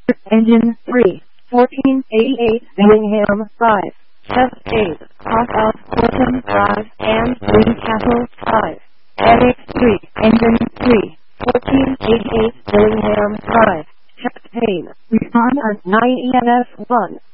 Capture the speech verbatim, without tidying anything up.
Engine three, fourteen eighty-eight Bellingham five, Chest eight, off of Fulton Drive and Greencastle five, Attic three, Engine three, fourteen eighty-eight Bellingham five, Chest eight, respond on nine E M S one.